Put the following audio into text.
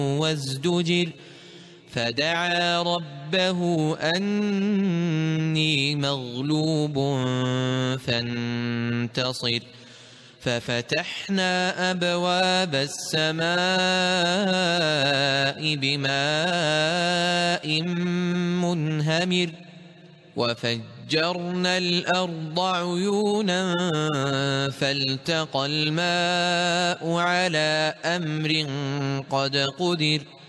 وازدجر فدعا ربه أني مغلوب فانتصر ففتحنا أبواب السماء بماء منهمر وفجرنا الأرض عيونا فالتقى الماء على أمر قد قدر